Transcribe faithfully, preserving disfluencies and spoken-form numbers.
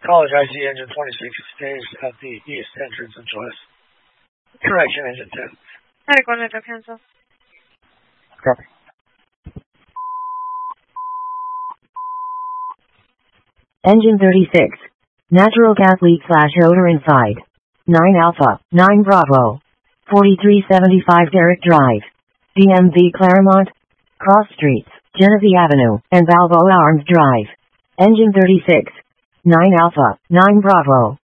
College I C engine twenty-six stays at the east entrance of Joyce. Correction, engine ten. Alright, coordinator, cancel. Copy. Engine thirty-six. Natural gas leak slash odor inside. nine Alpha, nine Bravo. forty-three seventy-five Derrick Drive. D M V Claremont. Cross Streets, Genesee Avenue, and Balboa Arms Drive. Engine thirty-six. nine Alpha, nine Bravo.